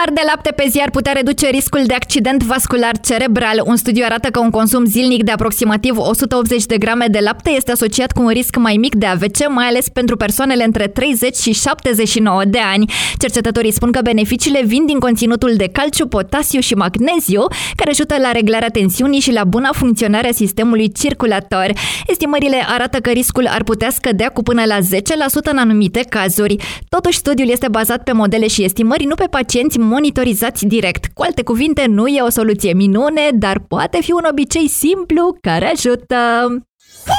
pahar de lapte pe zi ar putea reduce riscul de accident vascular cerebral. Un studiu arată că un consum zilnic de aproximativ 180 de grame de lapte este asociat cu un risc mai mic de AVC, mai ales pentru persoanele între 30 și 79 de ani. Cercetătorii spun că beneficiile vin din conținutul de calciu, potasiu și magneziu, care ajută la reglarea tensiunii și la buna funcționare a sistemului circulator. Estimările arată că riscul ar putea scădea cu până la 10% în anumite cazuri. Totuși, studiul este bazat pe modele și estimări, nu pe pacienți monitorizați direct. Cu alte cuvinte, nu e o soluție minune, dar poate fi un obicei simplu care ajută.